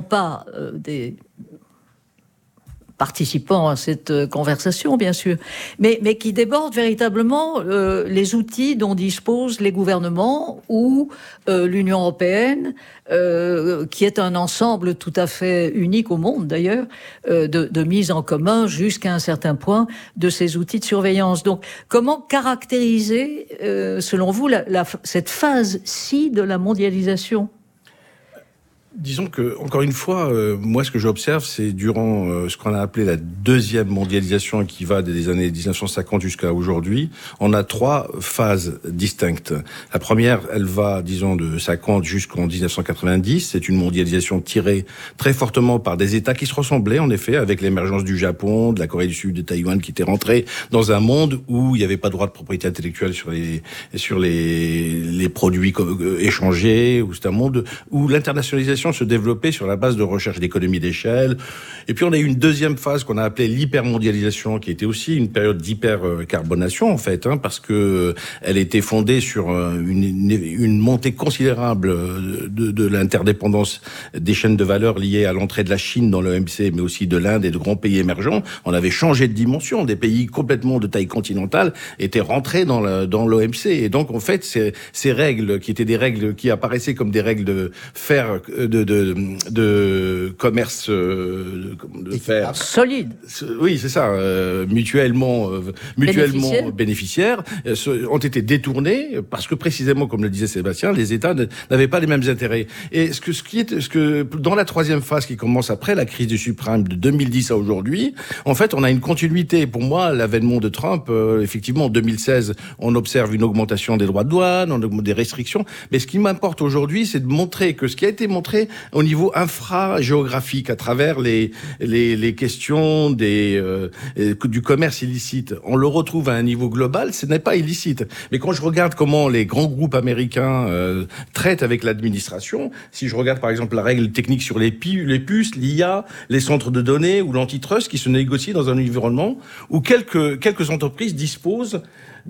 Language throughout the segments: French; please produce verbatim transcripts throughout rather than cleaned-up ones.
pas euh, des participants à cette conversation, bien sûr, mais, mais qui débordent véritablement euh, les outils dont disposent les gouvernements ou euh, l'Union européenne, euh, qui est un ensemble tout à fait unique au monde, d'ailleurs, euh, de, de mise en commun jusqu'à un certain point de ces outils de surveillance. Donc, comment caractériser, euh, selon vous, la, la, cette phase-ci de la mondialisation ? Disons que, encore une fois, euh, moi, ce que j'observe, c'est durant euh, ce qu'on a appelé la deuxième mondialisation, qui va des années dix-neuf cent cinquante jusqu'à aujourd'hui, on a trois phases distinctes. La première, elle va, disons, de cinquante jusqu'en dix-neuf cent quatre-vingt-dix. C'est une mondialisation tirée très fortement par des États qui se ressemblaient, en effet, avec l'émergence du Japon, de la Corée du Sud, de Taïwan, qui étaient rentrés dans un monde où il n'y avait pas de droit de propriété intellectuelle sur les sur les les produits échangés. Où c'est un monde où l'internationalisation se développer sur la base de recherche d'économie d'échelle. Et puis on a eu une deuxième phase qu'on a appelée l'hypermondialisation, qui était aussi une période d'hypercarbonation en fait, hein, parce que elle était fondée sur une, une, une montée considérable de, de l'interdépendance des chaînes de valeur liées à l'entrée de la Chine dans l'O M C, mais aussi de l'Inde et de grands pays émergents. On avait changé de dimension. Des pays complètement de taille continentale étaient rentrés dans, la, dans l'O M C. Et donc en fait, ces, ces règles qui étaient des règles qui apparaissaient comme des règles de faire de, de, de commerce de, de fer solide. Oui, c'est ça, euh, mutuellement, euh, mutuellement bénéficiaires, euh, ont été détournés parce que précisément, comme le disait Sébastien, les États n'avaient pas les mêmes intérêts. Et ce que ce qui est, ce que dans la troisième phase qui commence après la crise du subprime de deux mille dix à aujourd'hui, en fait, on a une continuité. Pour moi, l'avènement de Trump, euh, effectivement, en deux mille seize, on observe une augmentation des droits de douane, on augmente des restrictions. Mais ce qui m'importe aujourd'hui, c'est de montrer que ce qui a été montré au niveau infra-géographique, à travers les les, les questions des euh, du commerce illicite, on le retrouve à un niveau global. Ce n'est pas illicite. Mais quand je regarde comment les grands groupes américains euh, traitent avec l'administration, si je regarde par exemple la règle technique sur les, pu- les puces, l'I A, les centres de données ou l'antitrust qui se négocient dans un environnement où quelques quelques entreprises disposent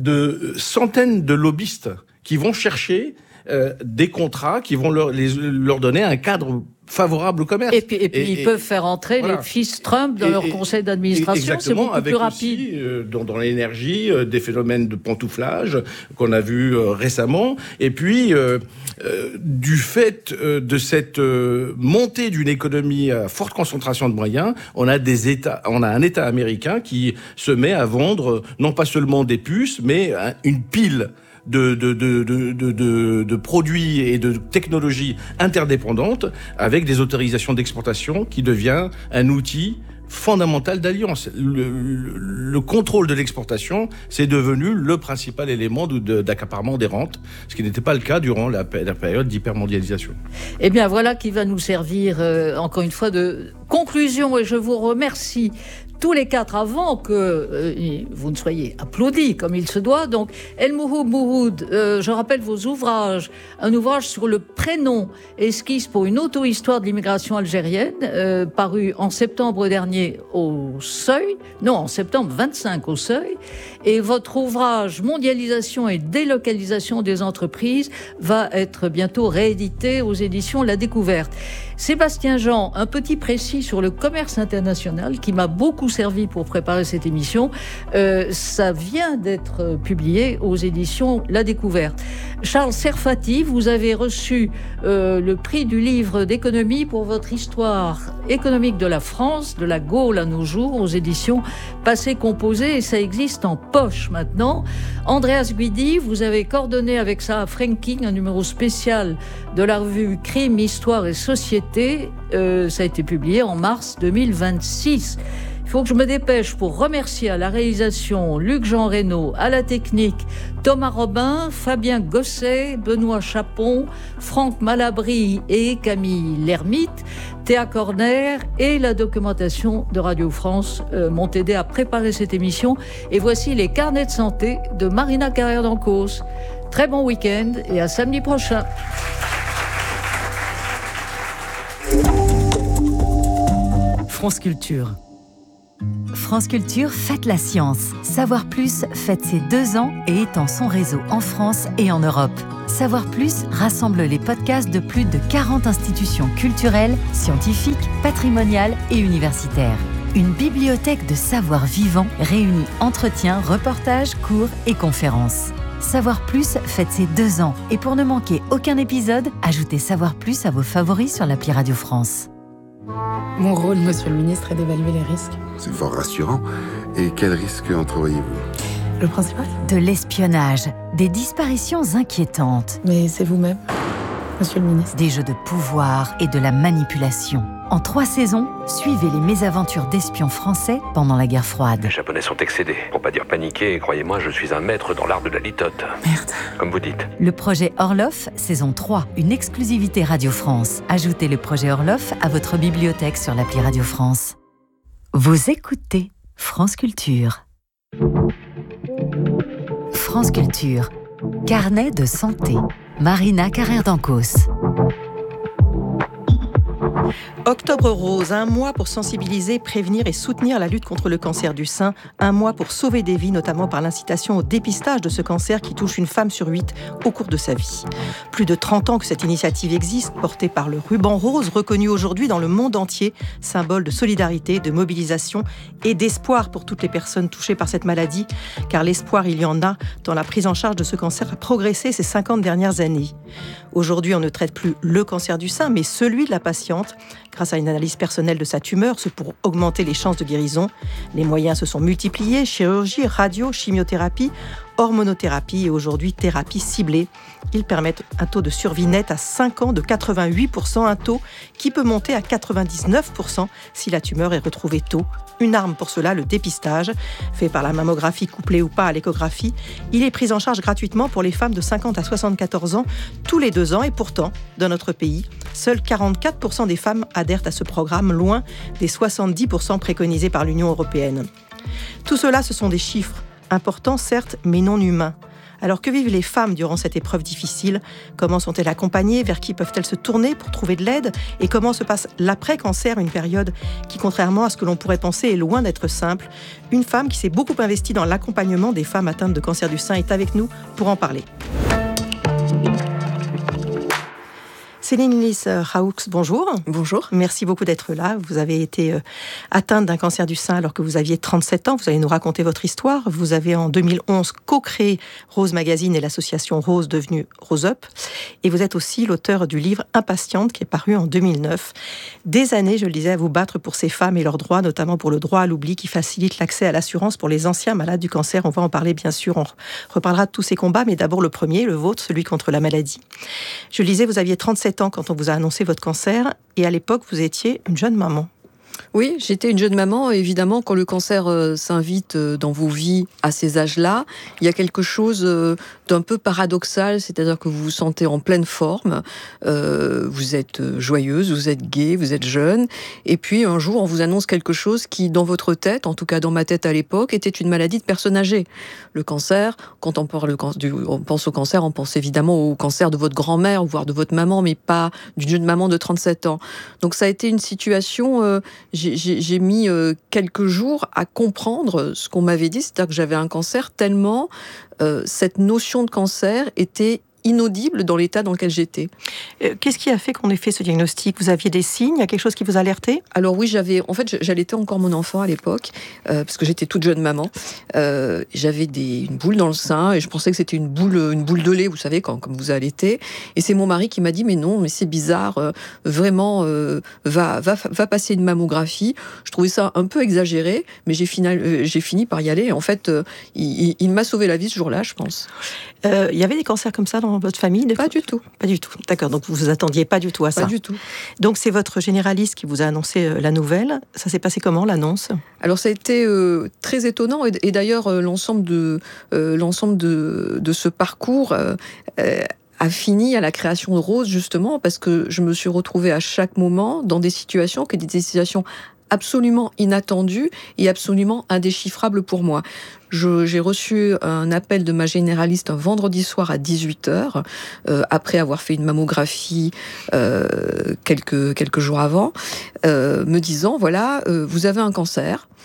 de centaines de lobbyistes qui vont chercher euh, des contrats qui vont leur, les, leur donner un cadre favorable au commerce. Et puis, et puis et, ils et, peuvent faire entrer voilà. les fils Trump dans et, leur et, conseil d'administration. C'est beaucoup avec plus rapide. Aussi, euh, dans, dans l'énergie, euh, des phénomènes de pantouflage qu'on a vus euh, récemment. Et puis, euh, euh, du fait euh, de cette euh, montée d'une économie à forte concentration de moyens, on a des États, on a un État américain qui se met à vendre non pas seulement des puces, mais hein, une pile De, de, de, de, de, de produits et de technologies interdépendantes avec des autorisations d'exportation qui devient un outil fondamental d'alliance. Le, le, le contrôle de l'exportation, c'est devenu le principal élément de, de, d'accaparement des rentes, ce qui n'était pas le cas durant la, la période d'hypermondialisation. Eh bien, voilà qui va nous servir, euh, encore une fois, de conclusion, et je vous remercie tous les quatre avant que euh, vous ne soyez applaudis comme il se doit. Donc, El Mouhoud Mouhoud, euh, je rappelle vos ouvrages. Un ouvrage sur le prénom, esquisse pour une auto-histoire de l'immigration algérienne, euh, paru en septembre dernier au Seuil. Non, en septembre vingt-cinq au Seuil. Et votre ouvrage Mondialisation et délocalisation des entreprises va être bientôt réédité aux éditions La Découverte. Sébastien Jean, un petit précis sur le commerce international qui m'a beaucoup servi pour préparer cette émission. Euh, ça vient d'être publié aux éditions La Découverte. Charles Serfati, vous avez reçu euh, le prix du livre d'économie pour votre histoire économique de la France, de la Gaule à nos jours, aux éditions Passé Composé, et ça existe en poche maintenant. Andreas Guidi, vous avez coordonné avec Sarah Franking un numéro spécial de la revue Crime, Histoire et Société. Euh, ça a été publié en mars deux mille vingt-six. Il faut que je me dépêche pour remercier à la réalisation Luc-Jean Reynaud, à la technique Thomas Robin, Fabien Gosset, Benoît Chapon, Franck Malabry et Camille Lermite, Théa Corner et la documentation de Radio France euh, m'ont aidé à préparer cette émission. Et voici les carnets de santé de Marina Carrère d'Ancos. Très bon week-end et à samedi prochain. France Culture. France Culture fête la science. Savoir Plus fête ses deux ans et étend son réseau en France et en Europe. Savoir Plus rassemble les podcasts de plus de quarante institutions culturelles, scientifiques, patrimoniales et universitaires. Une bibliothèque de savoir vivant réunit entretiens, reportages, cours et conférences. Savoir Plus fête ses deux ans et pour ne manquer aucun épisode, ajoutez Savoir Plus à vos favoris sur l'appli Radio France. Mon rôle, monsieur le ministre, est d'évaluer les risques. C'est fort rassurant. Et quels risques entrevoyez-vous ? Le principal ? De l'espionnage, des disparitions inquiétantes. Mais c'est vous-même, monsieur le ministre. Des jeux de pouvoir et de la manipulation. En trois saisons, suivez les mésaventures d'espions français pendant la guerre froide. Les Japonais sont excédés, pour pas dire paniqués, et croyez-moi, je suis un maître dans l'art de la litote. Merde. Comme vous dites. Le projet Orloff, saison trois, une exclusivité Radio France. Ajoutez le projet Orloff à votre bibliothèque sur l'appli Radio France. Vous écoutez France Culture. France Culture. Carnet de santé. Marina Carrère-Dancos. Octobre rose, un mois pour sensibiliser, prévenir et soutenir la lutte contre le cancer du sein, un mois pour sauver des vies, notamment par l'incitation au dépistage de ce cancer qui touche une femme sur huit au cours de sa vie. Plus de trente ans que cette initiative existe, portée par le ruban rose, reconnu aujourd'hui dans le monde entier, symbole de solidarité, de mobilisation et d'espoir pour toutes les personnes touchées par cette maladie, car l'espoir, il y en a, dans la prise en charge de ce cancer a progressé ces cinquante dernières années. Aujourd'hui, on ne traite plus le cancer du sein, mais celui de la patiente, grâce à une analyse personnelle de sa tumeur, ce pour augmenter les chances de guérison. Les moyens se sont multipliés, chirurgie, radio, chimiothérapie, hormonothérapie et aujourd'hui thérapie ciblée. Ils permettent un taux de survie net à cinq ans de quatre-vingt-huit pour cent, un taux qui peut monter à quatre-vingt-dix-neuf pour cent si la tumeur est retrouvée tôt. Une arme pour cela, le dépistage, fait par la mammographie couplée ou pas à l'échographie. Il est pris en charge gratuitement pour les femmes de cinquante à soixante-quatorze ans tous les deux ans et pourtant, dans notre pays, seuls quarante-quatre pour cent des femmes adhèrent à ce programme, loin des soixante-dix pour cent préconisés par l'Union européenne. Tout cela, ce sont des chiffres importants, certes, mais non humains. Alors que vivent les femmes durant cette épreuve difficile ? Comment sont-elles accompagnées ? Vers qui peuvent-elles se tourner pour trouver de l'aide ? Et comment se passe l'après-cancer, une période qui, contrairement à ce que l'on pourrait penser, est loin d'être simple ? Une femme qui s'est beaucoup investie dans l'accompagnement des femmes atteintes de cancer du sein est avec nous pour en parler. Céline Lys Raoux, bonjour. Bonjour. Merci beaucoup d'être là. Vous avez été euh, atteinte d'un cancer du sein alors que vous aviez trente-sept ans. Vous allez nous raconter votre histoire. Vous avez en deux mille onze co-créé Rose Magazine et l'association Rose devenue Rose Up. Et vous êtes aussi l'auteur du livre Impatiente qui est paru en deux mille neuf. Des années, je le disais, à vous battre pour ces femmes et leurs droits, notamment pour le droit à l'oubli qui facilite l'accès à l'assurance pour les anciens malades du cancer. On va en parler bien sûr. On reparlera de tous ces combats, mais d'abord le premier, le vôtre, celui contre la maladie. Je le disais, vous aviez trente-sept ans quand on vous a annoncé votre cancer, et à l'époque, vous étiez une jeune maman. Oui, j'étais une jeune maman. Évidemment, quand le cancer euh, s'invite euh, dans vos vies à ces âges-là, il y a quelque chose euh, d'un peu paradoxal, c'est-à-dire que vous vous sentez en pleine forme, euh, vous êtes joyeuse, vous êtes gaie, vous êtes jeune, et puis un jour, on vous annonce quelque chose qui, dans votre tête, en tout cas dans ma tête à l'époque, était une maladie de personne âgée. Le cancer, quand on, parle, on pense au cancer, on pense évidemment au cancer de votre grand-mère, voire de votre maman, mais pas d'une jeune maman de trente-sept ans. Donc ça a été une situation... Euh, J'ai, j'ai, j'ai mis euh, quelques jours à comprendre ce qu'on m'avait dit, c'est-à-dire que j'avais un cancer tellement euh, cette notion de cancer était inaudible dans l'état dans lequel j'étais. Euh, qu'est-ce qui a fait qu'on ait fait ce diagnostic ? Vous aviez des signes ? Il y a quelque chose qui vous alertait ? Alors oui, j'avais, en fait, j'allaitais encore mon enfant à l'époque, euh, parce que j'étais toute jeune maman. Euh, j'avais des, une boule dans le sein, et je pensais que c'était une boule, une boule de lait, vous savez, quand, comme vous allaitez. Et c'est mon mari qui m'a dit, mais non, mais c'est bizarre, euh, vraiment, euh, va, va, va passer une mammographie. Je trouvais ça un peu exagéré, mais j'ai fini, euh, j'ai fini par y aller. Et en fait, euh, il, il m'a sauvé la vie ce jour-là, je pense. Euh, il y avait des cancers comme ça dans votre famille ? Pas du tout. Pas du tout. D'accord, donc vous vous attendiez pas du tout à ça. Pas du tout. Donc c'est votre généraliste qui vous a annoncé euh, la nouvelle. Ça s'est passé comment, l'annonce ? Alors ça a été euh, très étonnant, et, et d'ailleurs euh, l'ensemble de euh, l'ensemble de, de ce parcours euh, euh, a fini à la création de Rose, justement parce que je me suis retrouvée à chaque moment dans des situations qui étaient des situations absolument inattendues et absolument indéchiffrables pour moi. Je, j'ai reçu un appel de ma généraliste un vendredi soir à dix-huit heures, euh, après avoir fait une mammographie euh, quelques, quelques jours avant, euh, me disant, voilà, euh, vous avez un cancer,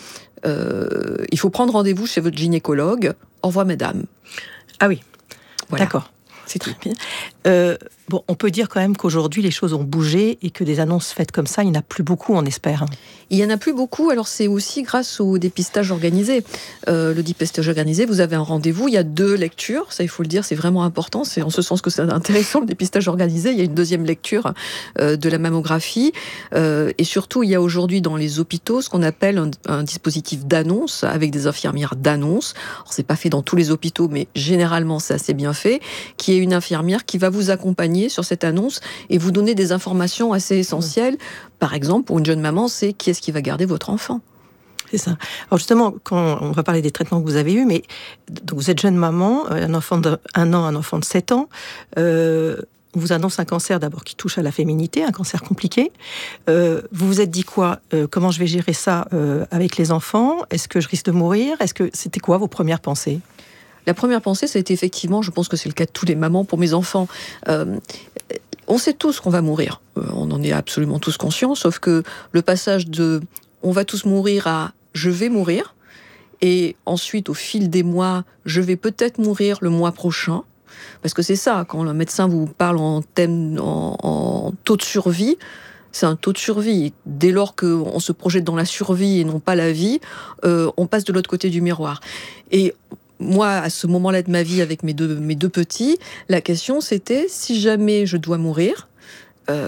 euh, il faut prendre rendez-vous chez votre gynécologue. Au revoir, mesdames. Ah oui, voilà. D'accord. C'est tout. Euh, bon, on peut dire quand même qu'aujourd'hui, les choses ont bougé et que des annonces faites comme ça, il n'y en a plus beaucoup, on espère. Il n'y en a plus beaucoup, alors c'est aussi grâce au dépistage organisé. Euh, le dépistage organisé, vous avez un rendez-vous, il y a deux lectures, ça il faut le dire, c'est vraiment important, c'est en ce sens que c'est intéressant le dépistage organisé, il y a une deuxième lecture euh, de la mammographie, euh, et surtout il y a aujourd'hui dans les hôpitaux ce qu'on appelle un, un dispositif d'annonce, avec des infirmières d'annonce. Alors c'est pas fait dans tous les hôpitaux, mais généralement c'est assez bien fait, qui est une infirmière qui va vous accompagner sur cette annonce et vous donner des informations assez essentielles. Par exemple, pour une jeune maman, c'est qui est-ce qui va garder votre enfant ? C'est ça. Alors justement, quand on va parler des traitements que vous avez eus, mais donc vous êtes jeune maman, un enfant de un an, un enfant de sept ans, euh, on vous annonce un cancer d'abord qui touche à la féminité, un cancer compliqué. Euh, vous vous êtes dit quoi ? euh, Comment je vais gérer ça euh, avec les enfants ? Est-ce que je risque de mourir ? Est-ce que c'était quoi vos premières pensées ? La première pensée, ça a été effectivement, je pense que c'est le cas de tous les mamans pour mes enfants. Euh, on sait tous qu'on va mourir. Euh, on en est absolument tous conscients, sauf que le passage de « on va tous mourir » à « je vais mourir », et ensuite, au fil des mois, « je vais peut-être mourir le mois prochain », parce que c'est ça, quand le médecin vous parle en, thème, en, en taux de survie, c'est un taux de survie. Dès lors qu'on se projette dans la survie et non pas la vie, euh, on passe de l'autre côté du miroir. Et moi, à ce moment-là de ma vie, avec mes deux, mes deux petits, la question c'était, si jamais je dois mourir, euh,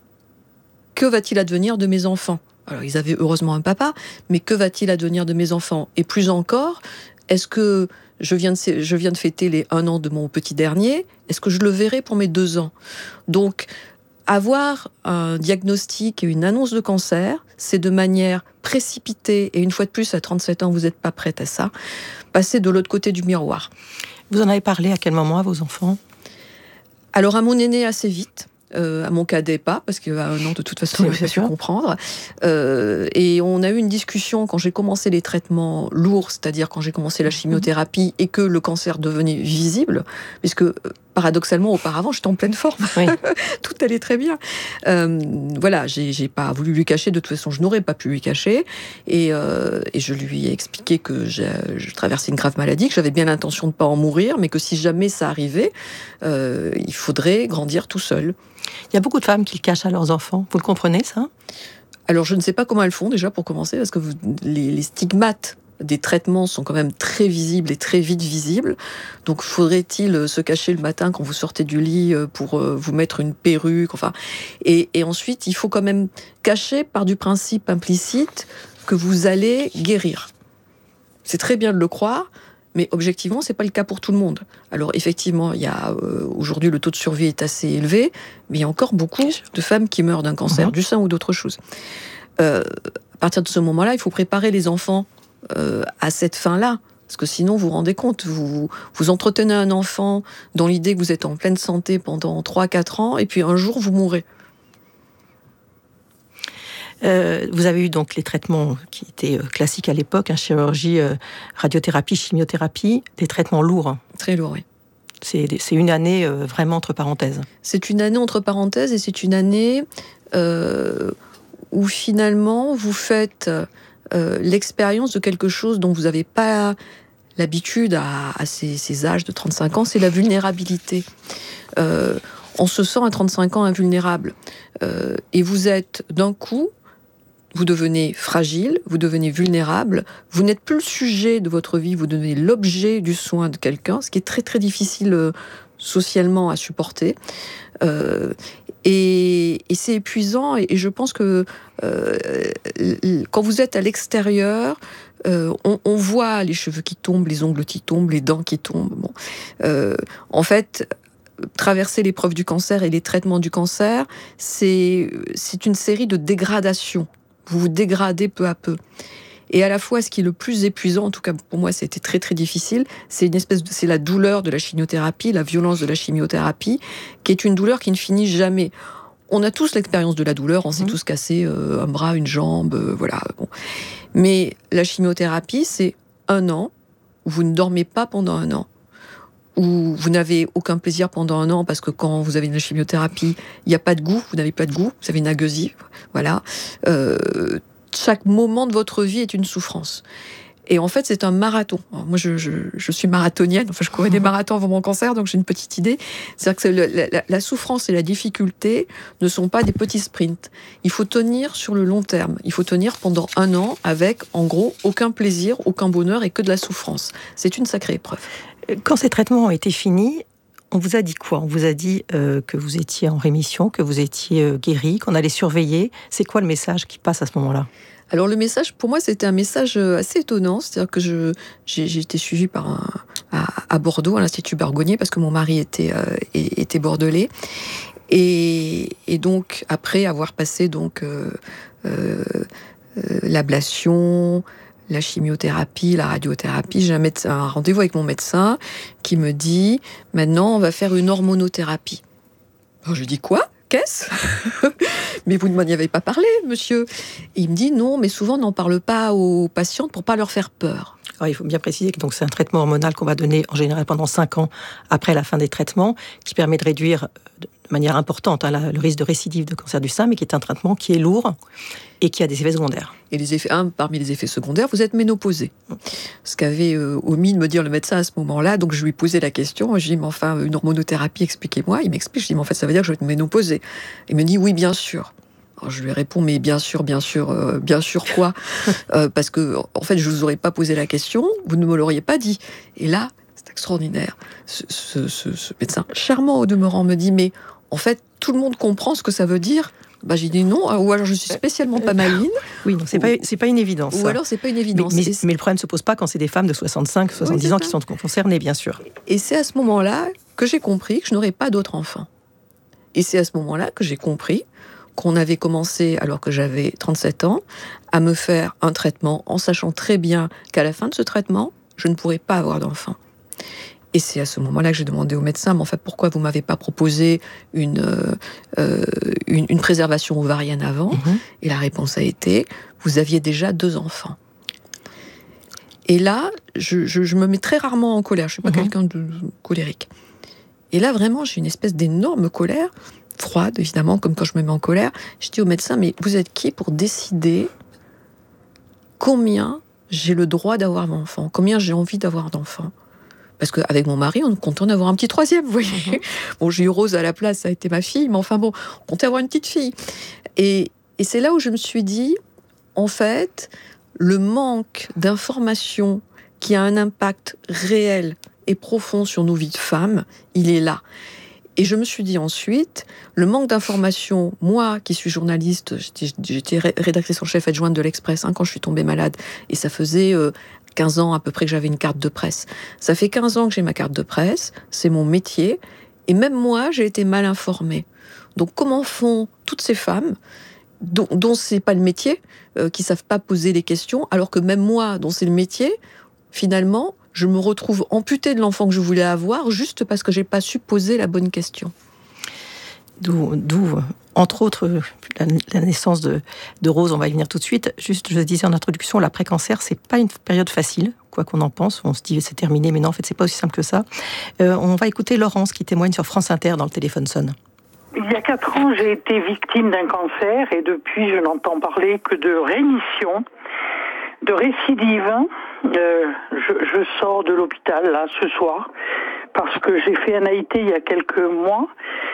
que va-t-il advenir de mes enfants ? Alors, ils avaient heureusement un papa, mais que va-t-il advenir de mes enfants ? Et plus encore, est-ce que je viens, de, je viens de fêter les un an de mon petit dernier, est-ce que je le verrai pour mes deux ans ? Donc, avoir un diagnostic et une annonce de cancer, c'est de manière précipitée, et une fois de plus, à trente-sept ans, vous n'êtes pas prête à ça, passer de l'autre côté du miroir. Vous en avez parlé à quel moment à vos enfants ? Alors, à mon aîné, assez vite. Euh, à mon cadet, pas, parce qu'à un an, de toute façon, il a pu comprendre. Euh, et on a eu une discussion quand j'ai commencé les traitements lourds, c'est-à-dire quand j'ai commencé la chimiothérapie et que le cancer devenait visible, puisque paradoxalement, auparavant, j'étais en pleine forme. Oui. Tout allait très bien. Euh, voilà, j'ai, j'ai pas voulu lui cacher. De toute façon, je n'aurais pas pu lui cacher. Et, euh, et je lui ai expliqué que j'ai, je traversais une grave maladie, que j'avais bien l'intention de ne pas en mourir, mais que si jamais ça arrivait, euh, il faudrait grandir tout seul. Il y a beaucoup de femmes qui le cachent à leurs enfants. Vous le comprenez, ça ? Alors, je ne sais pas comment elles font, déjà, pour commencer, parce que vous, les, les stigmates des traitements sont quand même très visibles et très vite visibles. Donc, faudrait-il se cacher le matin quand vous sortez du lit pour vous mettre une perruque, enfin... Et, et ensuite, il faut quand même cacher par du principe implicite que vous allez guérir. C'est très bien de le croire, mais objectivement, c'est pas le cas pour tout le monde. Alors, effectivement, il y a, euh, aujourd'hui, le taux de survie est assez élevé, mais il y a encore beaucoup de femmes qui meurent d'un cancer, mmh. du sein ou d'autres choses. Euh, à partir de ce moment-là, il faut préparer les enfants Euh, à cette fin-là, parce que sinon vous vous rendez compte, vous, vous entretenez un enfant dans l'idée que vous êtes en pleine santé pendant trois à quatre ans, et puis un jour vous mourrez. Euh, vous avez eu donc les traitements qui étaient euh, classiques à l'époque, hein, chirurgie, euh, radiothérapie, chimiothérapie, des traitements lourds. Très lourds, oui. C'est, c'est une année euh, vraiment entre parenthèses. C'est une année entre parenthèses, et c'est une année euh, où finalement vous faites Euh, l'expérience de quelque chose dont vous n'avez pas l'habitude à, à ces, ces âges de trente-cinq ans, c'est la vulnérabilité. Euh, on se sent à trente-cinq ans invulnérable. Euh, et vous êtes, d'un coup, vous devenez fragile, vous devenez vulnérable, vous n'êtes plus le sujet de votre vie, vous devenez l'objet du soin de quelqu'un, ce qui est très très difficile euh, socialement à supporter. Euh, et, et c'est épuisant, et, et je pense que euh, quand vous êtes à l'extérieur, euh, on, on voit les cheveux qui tombent, les ongles qui tombent, les dents qui tombent. Bon. Euh, en fait, traverser l'épreuve du cancer et les traitements du cancer, c'est, c'est une série de dégradations. Vous vous dégradez peu à peu. Et à la fois, ce qui est le plus épuisant, en tout cas pour moi, c'était très très difficile, c'est une espèce de, c'est la douleur de la chimiothérapie, la violence de la chimiothérapie, qui est une douleur qui ne finit jamais. On a tous l'expérience de la douleur, on s'est mmh. tous cassé euh, un bras, une jambe, euh, voilà. Bon. Mais la chimiothérapie, c'est un an où vous ne dormez pas pendant un an, où vous n'avez aucun plaisir pendant un an, parce que quand vous avez une chimiothérapie, il n'y a pas de goût, vous n'avez pas de goût, vous avez une agueusie, voilà. Euh, chaque moment de votre vie est une souffrance. Et en fait, c'est un marathon. Alors moi, je, je, je suis marathonienne. Enfin, je courais des marathons avant mon cancer, donc j'ai une petite idée. C'est-à-dire que le, la, la souffrance et la difficulté ne sont pas des petits sprints. Il faut tenir sur le long terme. Il faut tenir pendant un an avec, en gros, aucun plaisir, aucun bonheur et que de la souffrance. C'est une sacrée épreuve. Quand ces traitements ont été finis, on vous a dit quoi ? On vous a dit euh, que vous étiez en rémission, que vous étiez euh, guéri, qu'on allait surveiller. C'est quoi le message qui passe à ce moment-là ? Alors le message, pour moi, c'était un message assez étonnant. C'est-à-dire que je, j'ai, j'ai été suivie par un, à, à Bordeaux, à l'Institut Bergonié, parce que mon mari était, euh, était bordelais. Et, et donc, après avoir passé donc euh, euh, l'ablation, la chimiothérapie, la radiothérapie, j'ai un, médecin, un rendez-vous avec mon médecin qui me dit « Maintenant, on va faire une hormonothérapie ». Alors je dis « Quoi ? Qu'est-ce ? Mais vous ne m'en y avez pas parlé, monsieur ?» Et il me dit « Non, mais souvent, on n'en parle pas aux patientes pour pas leur faire peur. » Alors, il faut bien préciser que donc, c'est un traitement hormonal qu'on va donner en général pendant cinq ans après la fin des traitements, qui permet de réduire de manière importante hein, la, le risque de récidive de cancer du sein, mais qui est un traitement qui est lourd et qui a des effets secondaires. Et les effets, un, parmi les effets secondaires, vous êtes ménopausée. Ce qu'avait euh, omis de me dire le médecin à ce moment-là, donc je lui posais la question, je lui dis, mais enfin, une hormonothérapie, expliquez-moi. Il m'explique, je dis, mais en fait, ça veut dire que je vais être ménopausée. Il me dit, oui, bien sûr. Alors je lui réponds, mais bien sûr, bien sûr, euh, bien sûr quoi euh, Parce que, en fait, je ne vous aurais pas posé la question, vous ne me l'auriez pas dit. Et là, c'est extraordinaire. Ce, ce, ce, ce médecin charmant au demeurant me dit, mais en fait, tout le monde comprend ce que ça veut dire. Bah, j'ai dit non, ou alors je suis spécialement pas maligne. Oui, non, c'est, ou, pas, c'est pas une évidence. Ou ça. alors c'est pas une évidence. Mais, mais, mais le problème ne se pose pas quand c'est des femmes de soixante-cinq, soixante-dix oui, ans qui sont concernées, bien sûr. Et c'est à ce moment-là que j'ai compris que je n'aurais pas d'autres enfants. Et c'est à ce moment-là que j'ai compris qu'on avait commencé, alors que j'avais trente-sept ans, à me faire un traitement en sachant très bien qu'à la fin de ce traitement, je ne pourrais pas avoir d'enfants. Et c'est à ce moment-là que j'ai demandé au médecin, mais en fait, pourquoi vous ne m'avez pas proposé une, euh, une, une préservation ovarienne avant ? Mmh. Et la réponse a été, vous aviez déjà deux enfants. Et là, je, je, je me mets très rarement en colère, je ne suis pas mmh. quelqu'un de colérique. Et là, vraiment, j'ai une espèce d'énorme colère, froide, évidemment, comme quand je me mets en colère. Je dis au médecin, mais vous êtes qui pour décider combien j'ai le droit d'avoir d'enfants, combien j'ai envie d'avoir d'enfants ? Parce qu'avec mon mari, on comptait en avoir un petit troisième, vous voyez. Mmh. Bon, j'ai eu Rose à la place, ça a été ma fille, mais enfin bon, on comptait avoir une petite fille. Et, et c'est là où je me suis dit, en fait, le manque d'informations qui a un impact réel et profond sur nos vies de femmes, il est là. Et je me suis dit ensuite, le manque d'informations, moi qui suis journaliste, j'étais, j'étais rédactrice en chef adjointe de l'Express hein, quand je suis tombée malade, et ça faisait euh, quinze ans à peu près que j'avais une carte de presse. Ça fait quinze ans que j'ai ma carte de presse, c'est mon métier, et même moi, j'ai été mal informée. Donc comment font toutes ces femmes, dont, dont c'est pas le métier, euh, qui savent pas poser les questions, alors que même moi, dont c'est le métier, finalement, je me retrouve amputée de l'enfant que je voulais avoir juste parce que j'ai pas su poser la bonne question. D'où, d'où entre autres, la, la naissance de, de Rose, on va y venir tout de suite. Juste, je disais en introduction, l'après-cancer, c'est pas une période facile, quoi qu'on en pense. On se dit c'est terminé, mais non, en fait, c'est pas aussi simple que ça. Euh, on va écouter Laurence qui témoigne sur France Inter dans Le téléphone sonne. Il y a quatre ans, j'ai été victime d'un cancer et depuis, je n'entends parler que de rémission, de récidive. Euh, je, je sors de l'hôpital là ce soir parce que j'ai fait un A I T il y a quelques mois.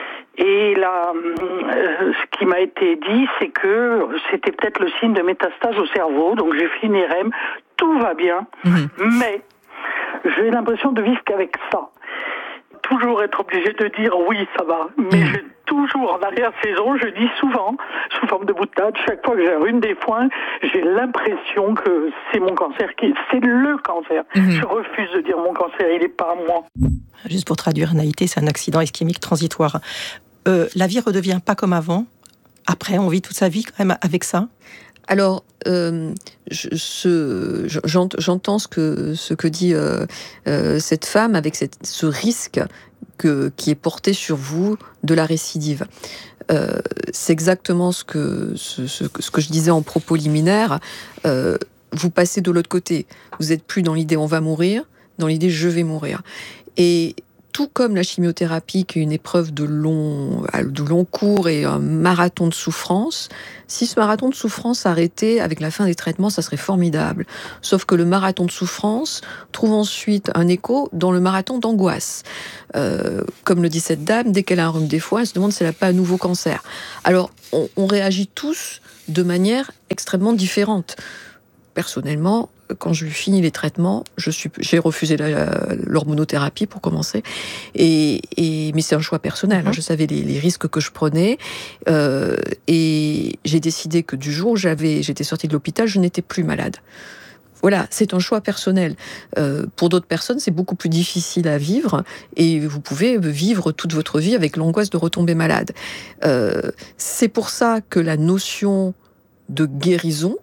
Et là, euh, ce qui m'a été dit, c'est que c'était peut-être le signe de métastase au cerveau. Donc j'ai fait une I R M, tout va bien, mmh. mais j'ai l'impression de vivre qu'avec ça. Toujours être obligé de dire oui, ça va. Mais mmh. j'ai toujours en arrière-saison, je dis souvent, sous forme de boutade, chaque fois que j'ai une des foins, j'ai l'impression que c'est mon cancer, qui, c'est le cancer. Mmh. Je refuse de dire mon cancer, il n'est pas à moi. Juste pour traduire, un A I T, c'est un accident ischémique transitoire. Euh, la vie redevient pas comme avant. Après, on vit toute sa vie quand même avec ça. Alors, euh, je, ce, j'entends ce que, ce que dit euh, euh, cette femme avec cette, ce risque que, qui est porté sur vous de la récidive. Euh, c'est exactement ce que, ce, ce, ce que je disais en propos liminaire. Euh, vous passez de l'autre côté. Vous n'êtes plus dans l'idée « on va mourir », dans l'idée « je vais mourir ». Et tout comme la chimiothérapie, qui est une épreuve de long, de long cours et un marathon de souffrance, si ce marathon de souffrance s'arrêtait avec la fin des traitements, ça serait formidable. Sauf que le marathon de souffrance trouve ensuite un écho dans le marathon d'angoisse. Euh, comme le dit cette dame, dès qu'elle a un rhume des foins, elle se demande si elle n'a pas un nouveau cancer. Alors, on, on réagit tous de manière extrêmement différente. Personnellement, quand je finis les traitements, je suis, j'ai refusé la, l'hormonothérapie pour commencer, et, et, mais c'est un choix personnel. Mmh. Je savais les, les risques que je prenais, euh, et j'ai décidé que du jour où j'avais, j'étais sortie de l'hôpital, je n'étais plus malade. Voilà, c'est un choix personnel. Euh, pour d'autres personnes, c'est beaucoup plus difficile à vivre, et vous pouvez vivre toute votre vie avec l'angoisse de retomber malade. Euh, c'est pour ça que la notion de guérison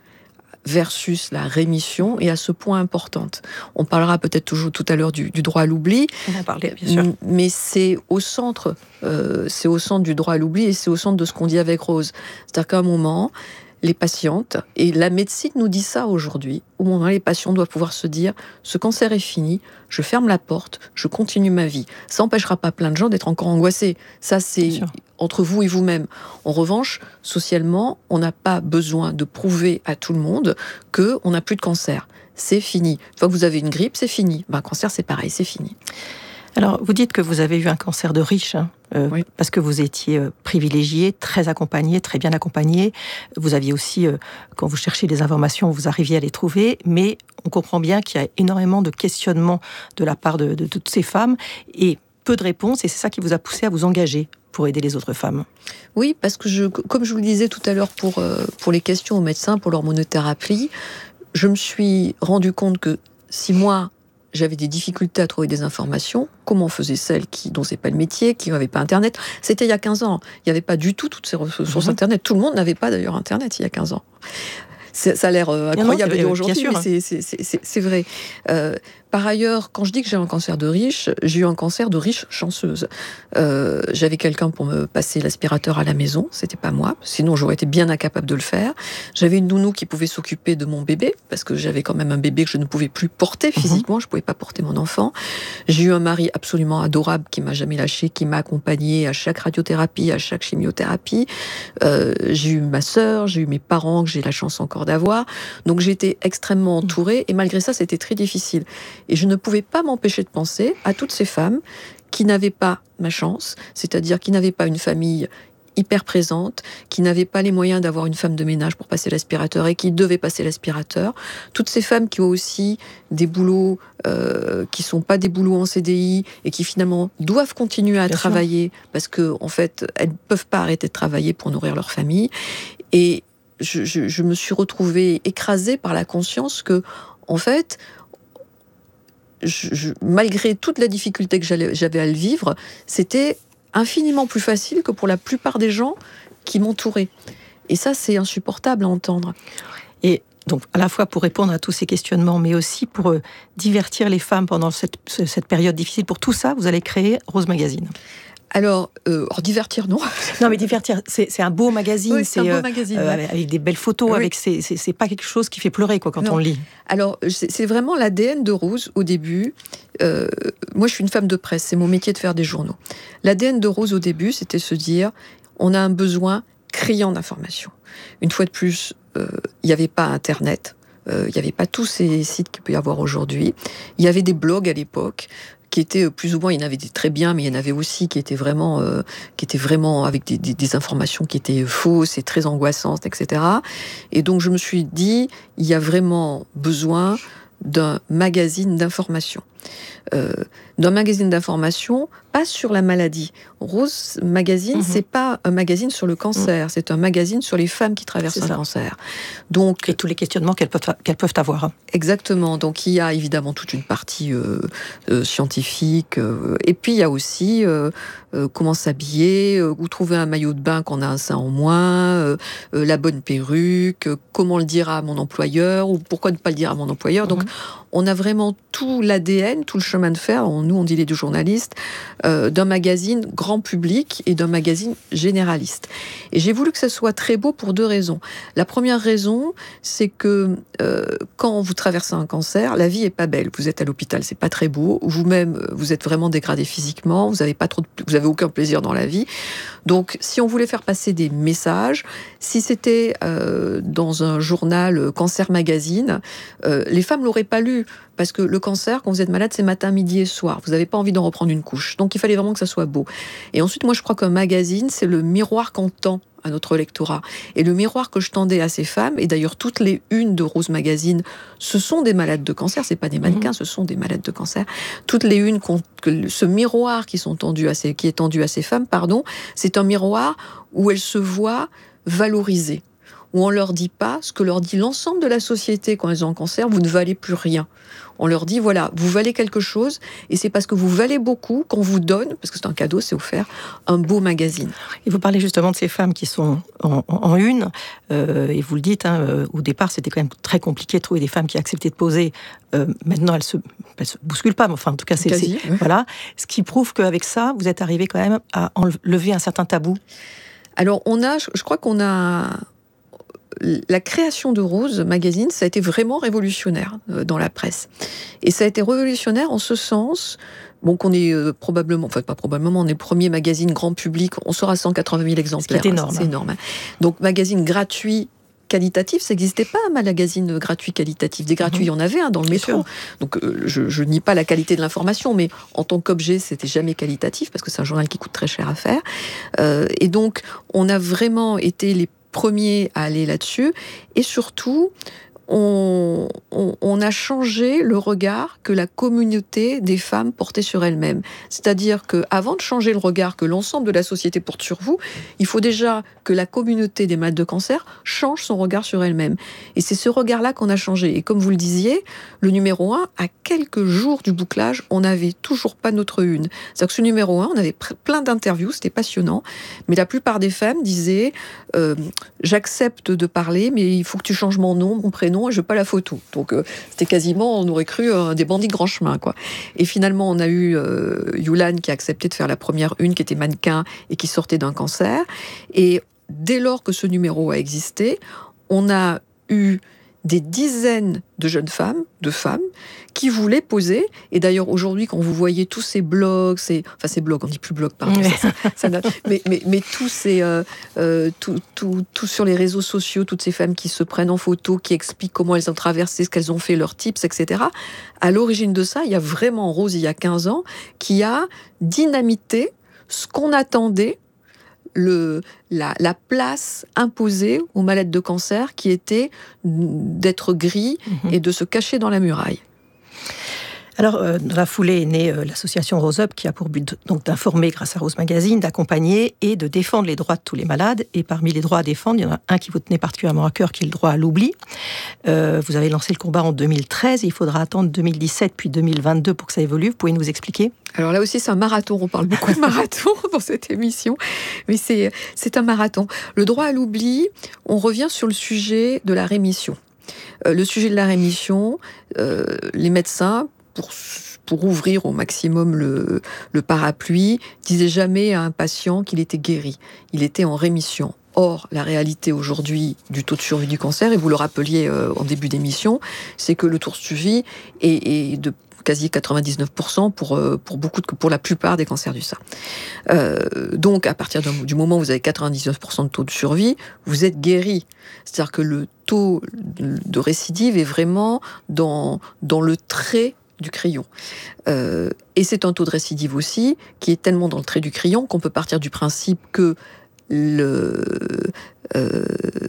versus la rémission est à ce point importante. On parlera peut-être toujours tout à l'heure du, du droit à l'oubli. On va en parler, bien sûr. Mais c'est au centre, euh, c'est au centre du droit à l'oubli, et c'est au centre de ce qu'on dit avec Rose. C'est-à-dire qu'à un moment, les patientes, et la médecine nous dit ça aujourd'hui, au moment où les patients doivent pouvoir se dire « ce cancer est fini, je ferme la porte, je continue ma vie ». Ça n'empêchera pas plein de gens d'être encore angoissés. Ça, c'est entre vous et vous-même. En revanche, socialement, on n'a pas besoin de prouver à tout le monde qu'on n'a plus de cancer. C'est fini. Une fois que vous avez une grippe, c'est fini. Ben, un cancer, c'est pareil, c'est fini. Alors, vous dites que vous avez eu un cancer de riche, hein, euh, oui. parce que vous étiez euh, privilégié, très accompagné, très bien accompagné. Vous aviez aussi, euh, quand vous cherchiez des informations, vous arriviez à les trouver, mais on comprend bien qu'il y a énormément de questionnements de la part de, de, de toutes ces femmes, et peu de réponses, et c'est ça qui vous a poussé à vous engager pour aider les autres femmes. Oui, parce que, je, comme je vous le disais tout à l'heure pour, euh, pour les questions aux médecins, pour l'hormonothérapie, je me suis rendu compte que si moi, j'avais des difficultés à trouver des informations, comment faisaient celles qui, dont c'est pas le métier, qui n'avaient pas Internet. C'était il y a quinze ans. Il n'y avait pas du tout toutes ces ressources mmh. Internet. Tout le monde n'avait pas d'ailleurs Internet il y a quinze ans. C'est, ça a l'air euh, incroyable non, non, aujourd'hui, sûr, mais c'est, c'est, c'est, c'est, c'est vrai. Euh, par ailleurs, quand je dis que j'ai un cancer de riche, j'ai eu un cancer de riche chanceuse. Euh, j'avais quelqu'un pour me passer l'aspirateur à la maison, c'était pas moi, sinon j'aurais été bien incapable de le faire. J'avais une nounou qui pouvait s'occuper de mon bébé, parce que j'avais quand même un bébé que je ne pouvais plus porter physiquement, mmh. je pouvais pas porter mon enfant. J'ai eu un mari absolument adorable qui m'a jamais lâché, qui m'a accompagné à chaque radiothérapie, à chaque chimiothérapie. Euh, j'ai eu ma sœur, j'ai eu mes parents que j'ai la chance encore d'avoir. Donc j'étais extrêmement entourée, et malgré ça, c'était très difficile. Et je ne pouvais pas m'empêcher de penser à toutes ces femmes qui n'avaient pas ma chance, c'est-à-dire qui n'avaient pas une famille hyper présente, qui n'avaient pas les moyens d'avoir une femme de ménage pour passer l'aspirateur et qui devaient passer l'aspirateur. Toutes ces femmes qui ont aussi des boulots euh, qui sont pas des boulots en C D I et qui finalement doivent continuer à Bien travailler sûr. Parce que en fait, elles ne peuvent pas arrêter de travailler pour nourrir leur famille. Et je, je, je me suis retrouvée écrasée par la conscience que, en fait, Je, je, malgré toute la difficulté que j'avais à le vivre, c'était infiniment plus facile que pour la plupart des gens qui m'entouraient. Et ça, c'est insupportable à entendre. Et donc, à la fois pour répondre à tous ces questionnements, mais aussi pour euh, divertir les femmes pendant cette, cette période difficile, pour tout ça, vous allez créer Rose Magazine. Alors, euh, or divertir, non. Non, mais divertir, c'est, c'est un beau magazine. Oui, c'est, c'est un beau euh, magazine. Euh, avec, avec des belles photos, oui. avec c'est, c'est, c'est pas quelque chose qui fait pleurer quoi, quand non. on le lit. Alors, c'est, c'est vraiment l'A D N de Rose au début. Euh, moi, je suis une femme de presse, c'est mon métier de faire des journaux. L'A D N de Rose au début, c'était se dire, on a un besoin criant d'information. Une fois de plus, il euh, n'y avait pas Internet. Il euh, n'y avait pas tous ces sites qu'il peut y avoir aujourd'hui. Il y avait des blogs à l'époque qui étaient plus ou moins, il y en avait des très bien, mais il y en avait aussi qui étaient vraiment, euh, qui étaient vraiment avec des, des, des informations qui étaient fausses et très angoissantes, et cetera. Et donc je me suis dit, il y a vraiment besoin d'un magazine d'information. Euh, d'un magazine d'information, pas sur la maladie. Rose Magazine, mmh. c'est pas un magazine sur le cancer, mmh. c'est un magazine sur les femmes qui traversent c'est un ça. cancer. Donc, et tous les questionnements qu'elles peuvent, qu'elles peuvent avoir. Exactement. Donc il y a évidemment toute une partie euh, euh, scientifique, euh, et puis il y a aussi euh, euh, comment s'habiller, euh, où trouver un maillot de bain quand on a un sein en moins, euh, euh, la bonne perruque, euh, comment le dire à mon employeur, ou pourquoi ne pas le dire à mon employeur. Mmh. Donc on a vraiment tout l'A D N parcourraient tout le chemin de fer, nous on dit les deux journalistes, euh, d'un magazine grand public et d'un magazine généraliste. Et j'ai voulu que ça soit très beau pour deux raisons. La première raison, c'est que euh, quand vous traversez un cancer, la vie est pas belle. Vous êtes à l'hôpital, c'est pas très beau. Vous-même, vous êtes vraiment dégradé physiquement. Vous avez pas trop, de, vous avez aucun plaisir dans la vie. Donc, si on voulait faire passer des messages, si c'était euh, dans un journal Cancer Magazine, euh, les femmes l'auraient pas lu. Parce que le cancer, quand vous êtes malade, c'est matin, midi et soir. Vous n'avez pas envie d'en reprendre une couche. Donc, il fallait vraiment que ça soit beau. Et ensuite, moi, je crois qu'un magazine, c'est le miroir qu'on tend à notre lectorat. Et le miroir que je tendais à ces femmes, et d'ailleurs, toutes les unes de Rose Magazine, ce sont des malades de cancer. C'est pas des mannequins, mmh. ce sont des malades de cancer. Toutes les unes, que ce miroir qui, sont tendues à ces, qui est tendu à ces femmes, pardon, c'est un miroir où elles se voient valorisées. Où on leur dit pas ce que leur dit l'ensemble de la société quand elles ont un cancer, vous ne valez plus rien. On leur dit, voilà, vous valez quelque chose, et c'est parce que vous valez beaucoup qu'on vous donne, parce que c'est un cadeau, c'est offert, un beau magazine. Et vous parlez justement de ces femmes qui sont en, en, en une, euh, et vous le dites, hein, euh, au départ, c'était quand même très compliqué de trouver des femmes qui acceptaient de poser. Euh, maintenant, elles se, elles se bousculent pas, mais enfin, en tout cas, c'est, Quasi, c'est oui. Voilà. Ce qui prouve qu'avec ça, vous êtes arrivé quand même à enlever un certain tabou. Alors, on a, je crois qu'on a... La création de Rose Magazine, ça a été vraiment révolutionnaire euh, dans la presse. Et ça a été révolutionnaire en ce sens, bon, qu'on est euh, probablement, enfin pas probablement, on est le premier magazine grand public, on sort à cent quatre-vingt mille exemplaires. C'est énorme. C'est énorme. Hein. Donc, magazine gratuit, qualitatif, ça n'existait pas, un magazine gratuit qualitatif. Des gratuits, il y en avait un hein, dans le métro. Donc, euh, je, je nie pas la qualité de l'information, mais en tant qu'objet, c'était jamais qualitatif, parce que c'est un journal qui coûte très cher à faire. Euh, et donc, on a vraiment été les premiers à aller là-dessus, et surtout, on, on, on a changé le regard que la communauté des femmes portait sur elles-mêmes. C'est-à-dire qu'avant de changer le regard que l'ensemble de la société porte sur vous, il faut déjà que la communauté des malades de cancer change son regard sur elle-même. Et c'est ce regard-là qu'on a changé. Et comme vous le disiez, le numéro un, à quelques jours du bouclage, on n'avait toujours pas notre une. C'est-à-dire que ce numéro un, on avait plein d'interviews, c'était passionnant, mais la plupart des femmes disaient euh, « j'accepte de parler, mais il faut que tu changes mon nom, mon prénom, et je veux pas la photo. » Donc euh, c'était quasiment, on aurait cru euh, des bandits de grand chemin, quoi. Et finalement, on a eu euh, Yulan qui a accepté de faire la première une, qui était mannequin et qui sortait d'un cancer. Et dès lors que ce numéro a existé, on a eu des dizaines de jeunes femmes, de femmes, qui voulaient poser. Et d'ailleurs, aujourd'hui, quand vous voyez tous ces blogs, ces, enfin ces blogs, on dit plus blogs, pardon, oui. ça, ça, ça note, mais, mais, mais tous ces, euh, euh, tout, tout, tout sur les réseaux sociaux, toutes ces femmes qui se prennent en photo, qui expliquent comment elles ont traversé, ce qu'elles ont fait, leurs tips, et cetera. À l'origine de ça, il y a vraiment Rose, il y a quinze ans, qui a dynamité ce qu'on attendait, Le, la, la place imposée aux malades de cancer qui était d'être gris mmh. et de se cacher dans la muraille. Alors, euh, dans la foulée est née euh, l'association Rose Up, qui a pour but donc d'informer grâce à Rose Magazine, d'accompagner et de défendre les droits de tous les malades. Et parmi les droits à défendre, il y en a un qui vous tenait particulièrement à cœur, qui est le droit à l'oubli. Euh, vous avez lancé le combat en deux mille treize, et il faudra attendre deux mille dix-sept puis deux mille vingt-deux pour que ça évolue. Vous pouvez nous expliquer ? Alors là aussi, c'est un marathon. On parle beaucoup de marathon dans cette émission, mais c'est, c'est un marathon. Le droit à l'oubli, on revient sur le sujet de la rémission. Euh, le sujet de la rémission, euh, les médecins, pour, pour ouvrir au maximum le, le parapluie, disaient jamais à un patient qu'il était guéri. Il était en rémission. Or, la réalité aujourd'hui du taux de survie du cancer, et vous le rappeliez euh, en début d'émission, c'est que le taux de survie est, est de quasi quatre-vingt-dix-neuf pour cent pour, pour, beaucoup de, pour la plupart des cancers du sein. Euh, donc, à partir du moment où vous avez quatre-vingt-dix-neuf pour cent de taux de survie, vous êtes guéri. C'est-à-dire que le taux de récidive est vraiment dans, dans le trait du crayon. Euh, et c'est un taux de récidive aussi qui est tellement dans le trait du crayon qu'on peut partir du principe que le, euh,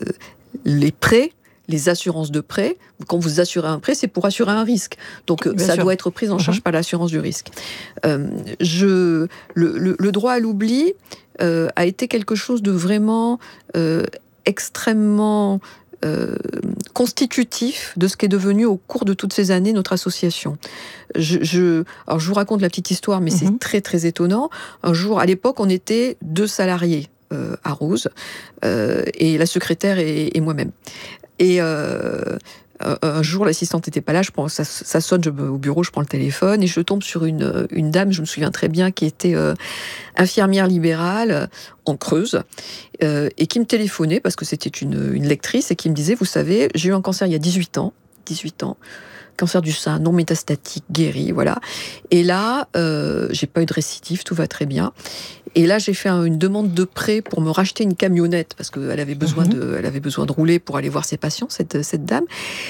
les prêts, les assurances de prêt, quand vous assurez un prêt, c'est pour assurer un risque. Donc, Bien ça sûr. doit être pris en charge mmh. par l'assurance du risque. Euh, je, le, le, le droit à l'oubli euh, a été quelque chose de vraiment euh, extrêmement euh, constitutif de ce qu'est devenu au cours de toutes ces années notre association. Je, je, alors, je vous raconte la petite histoire, mais mmh. c'est très, très étonnant. Un jour, à l'époque, on était deux salariés euh, à Rose, euh, et la secrétaire et, et moi-même. Et euh, un, un jour, l'assistante n'était pas là, je prends, ça, ça sonne je, au bureau, je prends le téléphone et je tombe sur une, une dame, je me souviens très bien, qui était euh, infirmière libérale en Creuse euh, et qui me téléphonait parce que c'était une, une lectrice et qui me disait, vous savez, j'ai eu un cancer il y a dix-huit ans, dix-huit ans, cancer du sein non métastatique, guéri, voilà. Et là, euh, j'ai pas eu de récidive, tout va très bien. Et là, j'ai fait un, une demande de prêt pour me racheter une camionnette parce qu'elle avait besoin mmh. de, elle avait besoin de rouler pour aller voir ses patients, cette, cette dame.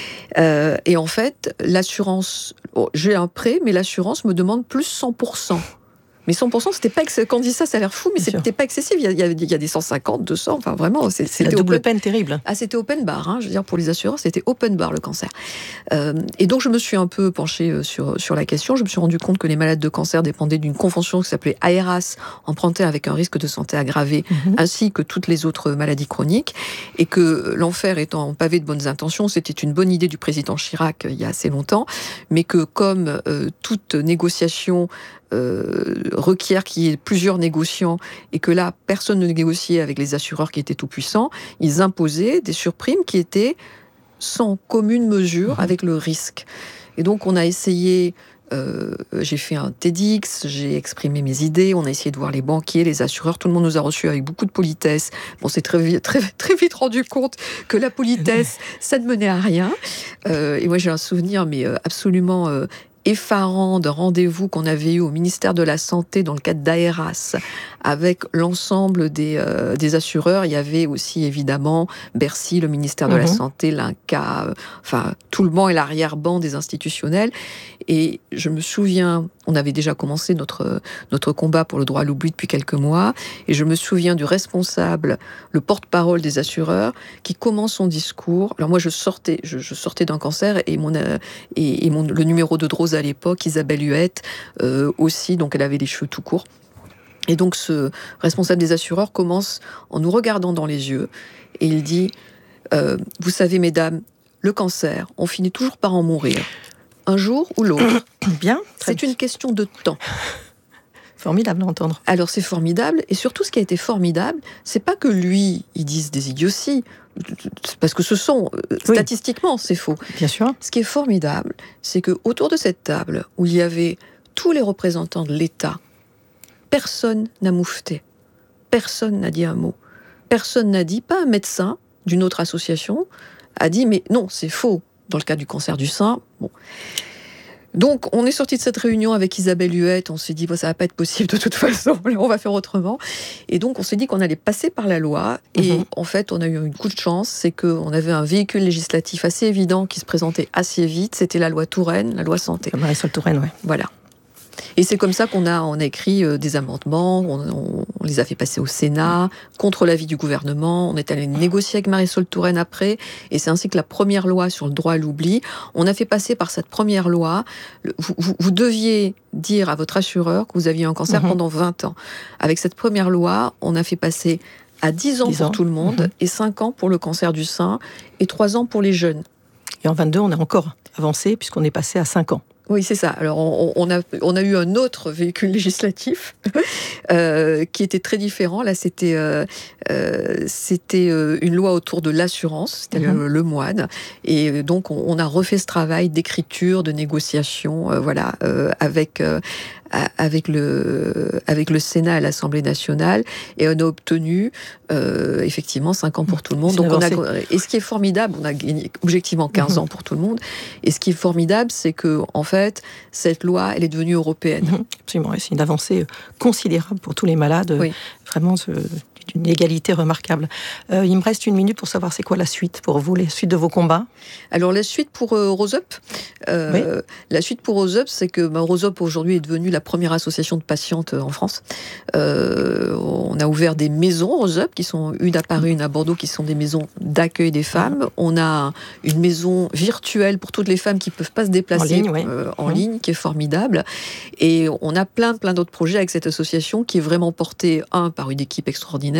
Euh, et en fait, l'assurance, oh, j'ai un prêt, mais l'assurance me demande plus cent pour cent. Mais cent pour cent, c'était pas ex... quand on dit ça, ça a l'air fou, mais c'était pas excessif. Il y, a, il, y a, il y a des cent cinquante, deux cents, enfin vraiment. C'est, c'est la double open... peine terrible. Ah, c'était open bar, hein, je veux dire, pour les assureurs, c'était open bar le cancer. Euh, et donc, je me suis un peu penchée sur, sur la question. Je me suis rendu compte que les malades de cancer dépendaient d'une convention qui s'appelait A R A S, empruntée avec un risque de santé aggravé, mm-hmm. ainsi que toutes les autres maladies chroniques. Et que l'enfer étant pavé de bonnes intentions, c'était une bonne idée du président Chirac il y a assez longtemps, mais que comme euh, toute négociation Euh, requiert qu'il y ait plusieurs négociants et que là, personne ne négociait avec les assureurs qui étaient tout puissants, ils imposaient des surprimes qui étaient sans commune mesure avec le risque. Et donc, on a essayé, euh, j'ai fait un TEDx, j'ai exprimé mes idées, on a essayé de voir les banquiers, les assureurs, tout le monde nous a reçus avec beaucoup de politesse. On s'est très vite, très, très vite rendu compte que la politesse, ça ne menait à rien. Euh, et moi, j'ai un souvenir, mais euh, absolument... Euh, effarant d'un rendez-vous qu'on avait eu au ministère de la Santé dans le cadre d'A R A S avec l'ensemble des, euh, des assureurs. Il y avait aussi évidemment Bercy, le ministère de mmh. la Santé, l'INCA, euh, enfin tout le banc et l'arrière-banc des institutionnels. Et je me souviens, on avait déjà commencé notre, notre combat pour le droit à l'oubli depuis quelques mois, et je me souviens du responsable, le porte-parole des assureurs, qui commence son discours. Alors moi, je sortais, je, je sortais d'un cancer, et, mon, euh, et, et mon, le numéro de Drose à l'époque, Isabelle Huette, euh, aussi, donc elle avait les cheveux tout courts. Et donc ce responsable des assureurs commence en nous regardant dans les yeux, et il dit euh, « Vous savez, mesdames, le cancer, on finit toujours par en mourir. Un jour ou l'autre. Bien, c'est une question de temps. » Formidable à entendre. Alors c'est formidable, et surtout ce qui a été formidable, c'est pas que lui, il dise des idioties, parce que ce sont, oui. statistiquement, c'est faux. Bien sûr. Ce qui est formidable, c'est que autour de cette table, où il y avait tous les représentants de l'État, personne n'a moufté. Personne n'a dit un mot. Personne n'a dit, pas un médecin d'une autre association, a dit, mais non, c'est faux. Dans le cas du cancer du sein, bon. Donc, on est sorti de cette réunion avec Isabelle Huette, on s'est dit, bon, ça va pas être possible de toute façon, on va faire autrement. Et donc, on s'est dit qu'on allait passer par la loi, et mmh. en fait, on a eu une coup de chance, c'est qu'on avait un véhicule législatif assez évident qui se présentait assez vite, c'était la loi Touraine, la loi santé. Marisol Touraine, oui. Voilà. Et c'est comme ça qu'on a, on a écrit euh, des amendements, on, on, on les a fait passer au Sénat, contre l'avis du gouvernement, on est allé négocier avec Marisol Touraine après, et c'est ainsi que la première loi sur le droit à l'oubli, on a fait passer par cette première loi, le, vous, vous, vous deviez dire à votre assureur que vous aviez un cancer mmh. pendant vingt ans. Avec cette première loi, on a fait passer à dix ans dix pour ans. Tout le monde, mmh. et cinq ans pour le cancer du sein, et trois ans pour les jeunes. Et en vingt-deux, on a encore avancé, puisqu'on est passé à cinq ans. Oui, c'est ça. Alors, on, on, a, on a eu un autre véhicule législatif euh, qui était très différent. Là, c'était, euh, euh, c'était une loi autour de l'assurance, c'était mmh. le, le moine. Et donc, on, on a refait ce travail d'écriture, de négociation, euh, voilà, euh, avec... Euh, avec le, avec le Sénat à l'Assemblée nationale, et on a obtenu euh, effectivement cinq ans pour tout le monde. Donc on a, et ce qui est formidable, on a gagné objectivement quinze mmh. ans pour tout le monde, et ce qui est formidable, c'est que en fait, cette loi, elle est devenue européenne. Mmh. Absolument, c'est une avancée considérable pour tous les malades, oui. Vraiment ce, une égalité remarquable. Euh, il me reste une minute pour savoir c'est quoi la suite pour vous, la suite de vos combats. Alors la suite pour euh, Rose Up, euh, oui. la suite pour Rose Up, c'est que bah, Rose Up aujourd'hui est devenue la première association de patientes en France. Euh, on a ouvert des maisons Rose Up, qui sont une à Paris, une à Bordeaux, qui sont des maisons d'accueil des femmes. On a une maison virtuelle pour toutes les femmes qui ne peuvent pas se déplacer en ligne, oui. euh, en mmh. ligne, qui est formidable. Et on a plein, plein d'autres projets avec cette association qui est vraiment portée, un, par une équipe extraordinaire,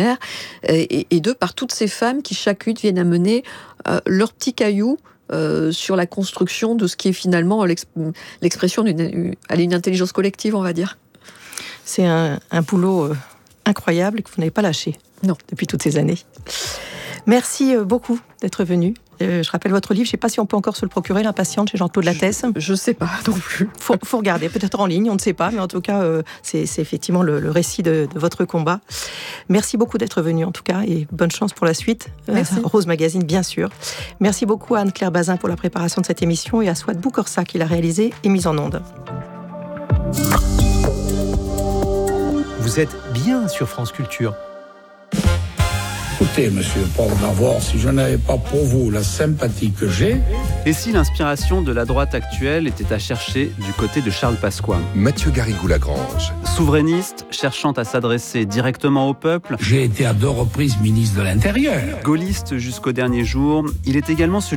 et, et deux, par toutes ces femmes qui chacune viennent amener euh, leur petit caillou euh, sur la construction de ce qui est finalement l'expression d'une une intelligence collective, on va dire. C'est un, un boulot euh, incroyable que vous n'avez pas lâché non. depuis toutes ces années. Merci beaucoup d'être venu Euh, je rappelle votre livre, je ne sais pas si on peut encore se le procurer, L'Impatiente, chez Jean-Claude Lattès. Je ne sais pas non plus. Il faut, faut regarder, peut-être en ligne, on ne sait pas, mais en tout cas, euh, c'est, c'est effectivement le, le récit de, de votre combat. Merci beaucoup d'être venu, en tout cas, et bonne chance pour la suite. Merci. Euh, Rose Magazine, bien sûr. Merci beaucoup à Anne-Claire Bazin pour la préparation de cette émission et à Swat Boukorsa qui l'a réalisée et mise en onde. Vous êtes bien sur France Culture. Écoutez, monsieur Paul Navor, si je n'avais pas pour vous la sympathie que j'ai... Et si l'inspiration de la droite actuelle était à chercher du côté de Charles Pasqua? Mathieu Garrigou-Lagrange. Souverainiste, cherchant à s'adresser directement au peuple. J'ai été à deux reprises ministre de l'Intérieur. Gaulliste jusqu'au dernier jour, il est également celui